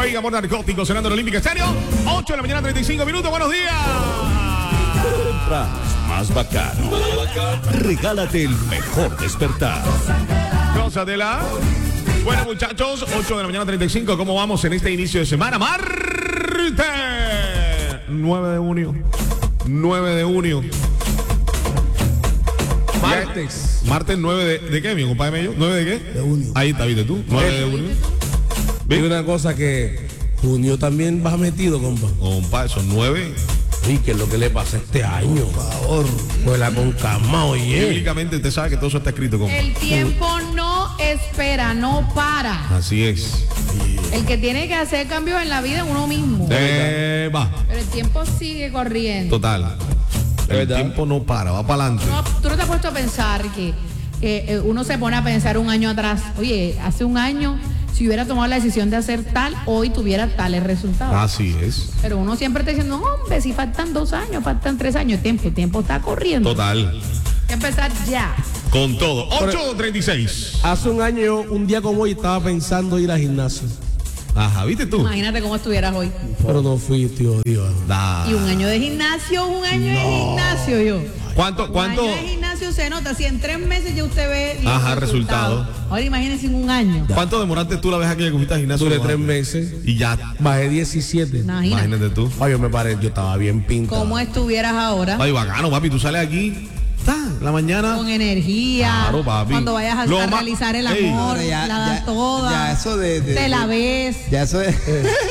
Oiga, amor narcótico, sonando en Olímpica Estéreo. 8 de la mañana, 35 minutos. Buenos días. Más bacano. Regálate el mejor despertar. Cosa de la... Bueno, muchachos, 8 de la mañana, 35. ¿Cómo vamos en este inicio de semana? Martes 9 de junio. 9 de junio. Martes 9 de qué, mi compadre Mello? ¿9 de qué? De junio. Ahí está, ¿viste tú? 9 de junio. Hay una cosa que junio también va metido, compa. Compadre, son 9. ¿Y qué es lo que le pasa este año? Por favor. Pues la con calma, oye. Bíblicamente usted sabe que todo eso está escrito, compa. El tiempo no espera, no para. Así es. El que tiene que hacer cambios en la vida es uno mismo. Va. Pero el tiempo sigue corriendo. Total. El tiempo no para, va para adelante. No, tú no te has puesto a pensar que uno se pone a pensar un año atrás. Oye, hace un año, si hubiera tomado la decisión de hacer tal, hoy tuviera tales resultados. Así es. Pero uno siempre está diciendo, no, hombre, si faltan 2 años, faltan 3 años, el tiempo está corriendo. Total. Hay que empezar ya. Con todo. 8:36. Hace un año, un día como hoy, estaba pensando ir al gimnasio. Ajá, ¿viste tú? Imagínate cómo estuvieras hoy. Pero no fui, tío Dios. Y un año de gimnio, de gimnasio yo. ¿Cuánto? Un año de gimnasio se nota, si en 3 meses ya usted ve Ajá, resultado. Ahora imagínense en un año. ¿Cuánto demoraste tú la vez que fuiste al gimnasio? Duré 3 meses. Y ya. Bajé 17. Imagínate tú. Ay, yo estaba bien pintado. ¿Cómo estuvieras ahora? Ay, bacano, papi. Tú sales aquí, la mañana. Con energía. Claro, papi. Cuando vayas a realizar el amor, ya, la das toda. Ya eso te la ves. Ya eso es.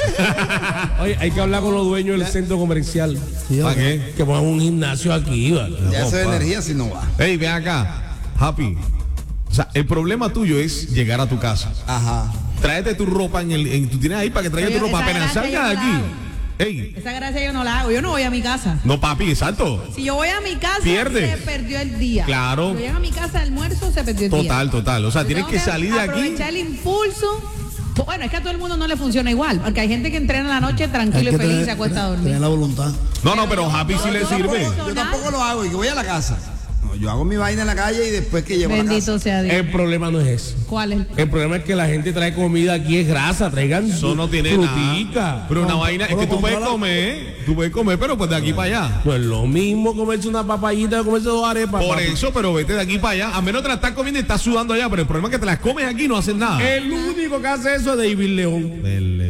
Oye, hay que hablar con los dueños del centro comercial. ¿Para qué? Que pongan un gimnasio aquí, ¿vale? Ya eso es energía si no va. Ey, ven acá. Happy. O sea, el problema tuyo es llegar a tu casa. Ajá. Tráete tu ropa tú tienes ahí para que traigas tu ropa apenas salgas de aquí. Ey. Esa gracia yo no la hago. Yo no voy a mi casa. No, papi, exacto. Si yo voy a mi casa, Pierde. se perdió el día. Claro. Si yo llego a mi casa de almuerzo, se perdió el día. Total. O sea, tienes que salir de aquí. Aprovechar el impulso. Bueno, es que a todo el mundo no le funciona igual. Porque hay gente que entrena la noche tranquilo y feliz y se acuesta a dormir. Tener la voluntad. No, pero Happy sí le sirve. Yo tampoco lo hago y que voy a la casa. No, yo hago mi vaina en la calle y después que llevo a la Bendito casa. sea Dios. El problema no es eso. ¿Cuál es? El problema es que la gente trae comida aquí, es grasa, traigan Eso no tiene frutica. nada. Pero una vaina es que tú puedes comer, pero pues de aquí para allá. No es lo mismo comerse una papayita que comerse 2 arepas. Por papi. eso, pero vete de aquí para allá. A menos te la estás comiendo y estás sudando allá, pero el problema es que te las comes aquí y no haces nada. El único que hace eso es David León.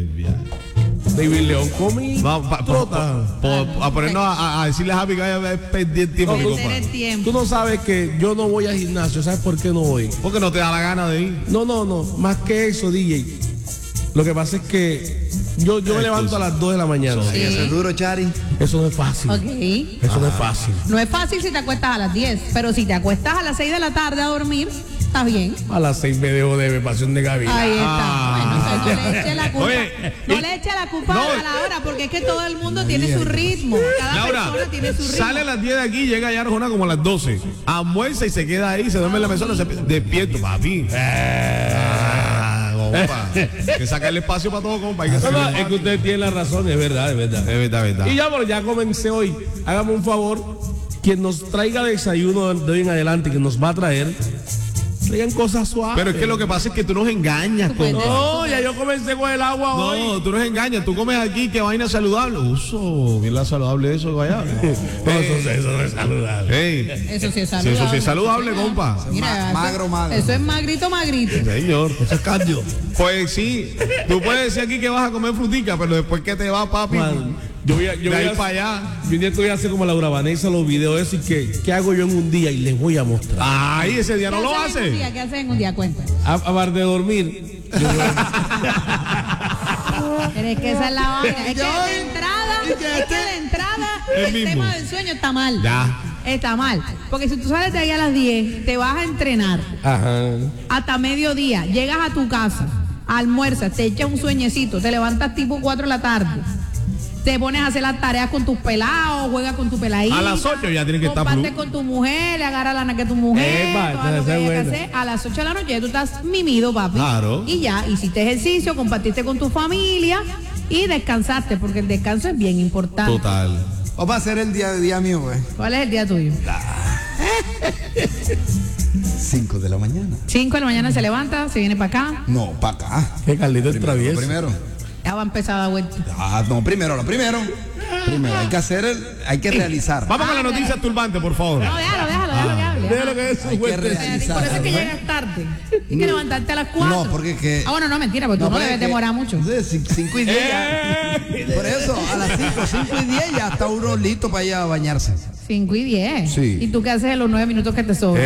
David León come y Vamos a ponernos a decirle a Happy que vaya a perder tiempo. mi Perder compa. el tiempo. Tú no sabes que yo no voy al gimnasio. ¿Sabes por qué no voy? Porque no te da la gana de ir. No. Más que eso, DJ. Lo que pasa es que yo me levanto a las 2 de la mañana. Sí, eso es duro, Chari. Eso no es fácil. Ok. Eso no es fácil. No es fácil si te acuestas a las 10, pero si te acuestas a las 6 de la tarde a dormir, está bien. A las 6 me dejo de pasión de Gaviria. Ahí está. Bueno, o sea, no le eche la culpa. Oye, no le eche la culpa no. a la hora, porque es que todo el mundo tiene su ritmo. Cada Laura, persona tiene su ritmo. sale a las 10 de aquí, llega ya a Arjona como a las 12. Almuerza y se queda ahí, se duerme en la mesona, se despierto, papi. Compa. Que saca el espacio para todo, compa. Hay que No, hacerlo, es que usted tiene la razón, es verdad. Es verdad. Y ya comencé hoy. Hágame un favor, quien nos traiga desayuno de hoy en adelante, que nos va a traer, traigan cosas suaves. Pero es que lo que pasa es que tú nos engañas, compa. No, ya yo comencé con el agua hoy. No, tú nos engañas. Tú comes aquí, que vaina saludable. Uso, bien la saludable eso, vaya. No, eso no es saludable. Ey. Eso sí es Sí, saludable. eso sí es saludable, compa. Mira, Magro. Eso es magrito. Señor. Eso es cardio. Pues sí, tú puedes decir aquí que vas a comer frutica, pero después que te va, papi, Man, yo voy de ahí para allá. Yo un día estoy a hacer como Laura Vanessa los videos eso y qué hago yo en un día y les voy a mostrar. Ay, ese día no lo ¿Qué hace. haces en un día? Cuenta. Aparte de dormir, yo voy Pero es que esa es la vaina. Es que de entrada, El el mismo. tema del sueño está mal. Ya. Está mal. Porque si tú sales de ahí a las 10, te vas a entrenar Ajá. hasta mediodía, llegas a tu casa, almuerzas, te echas un sueñecito, te levantas tipo 4 de la tarde, te pones a hacer las tareas con tus pelados, juegas con tu peladita. A las 8 ya tiene que estar compartes blue. con tu mujer, le agarras la que tu mujer, Epa, todo lo que esa es haya que buena. hacer. A las 8 de la noche ya tú estás mimido, papi. Claro. Y ya, hiciste ejercicio, compartiste con tu familia y descansaste, porque el descanso es bien importante. Total. Vamos a hacer el día mío, güey. ¿Cuál es el día tuyo? 5 de la mañana. 5 de la mañana se levanta, se viene para acá. No, para acá. Que Carlito es Primero, travieso. primero. Ya va a empezar a dar vuelta. No, primero, hay que realizar. Vamos con la noticia turbante, por favor. No, déjalo que hable. Déjalo que es su Hay que fuerte. realizar. Por eso es que llegas tarde. Tienes que levantarte a las 4. No, porque que. Bueno, no, mentira, porque tú no porque debes demorar mucho. 5 y 10 ya. Por eso, a las 5 y 10 ya está uno listo para ir a bañarse. 5 y 10. Sí. ¿Y tú qué haces en los 9 minutos que te sobran?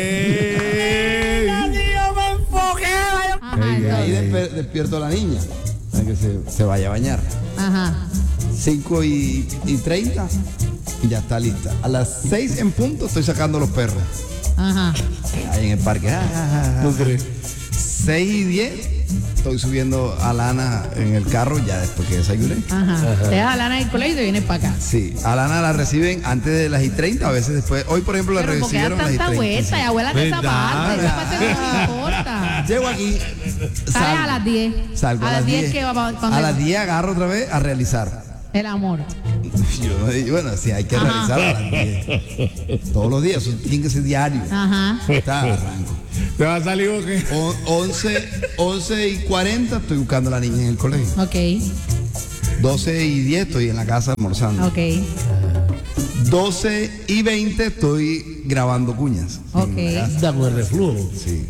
Ajá, Y ahí entonces. despierto a la niña para que se vaya a bañar. Ajá. 5 y 30 y ya está lista. A las 6 en punto estoy sacando los perros. Ajá. Ahí en el parque. ¿Tú crees? 6 y 10 estoy subiendo a Lana en el carro ya después que desayuné. Ajá. Te das a Lana del colegio y te vienes para acá. Sí, a Lana la reciben antes de las y 30, a veces después. Hoy, por ejemplo, la Pero porque das recibieron a las y tanta 30. vuelta y abuélate esa ¿Verdad? parte. Esa parte no me importa. Llego aquí. Sales a las 10. Salgo a las 10 que va A las 10 agarro otra vez a realizar. El amor. Bueno, sí, hay que realizar a las 10. Todos los días, eso tiene que ser diario. Ajá. Está, arranco. ¿Te va a salir o qué? 11 y 40 estoy buscando a la niña en el colegio. Ok. 12 y 10 estoy en la casa almorzando. Ok. 12 y 20 estoy grabando cuñas. Ok. Da con el reflujo. Sí.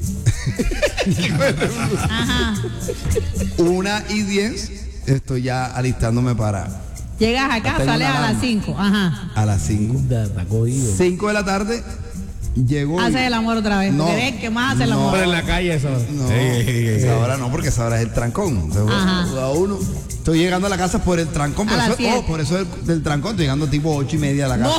Ajá. 1 y 10 estoy ya alistándome para Llegas acá, Tengo sales una a las alarma. 5. Ajá. a las 5. Está cogido. 5 de la tarde llego. Haces el amor otra vez. No. Porque ves que más hace el amor. Pero en la calle esa hora. No, esa hora no, porque esa hora es el trancón. Entonces, Ajá. a uno. Estoy llegando a la casa por el trancón. A las 7. Por eso del trancón estoy llegando tipo 8 y media a la casa.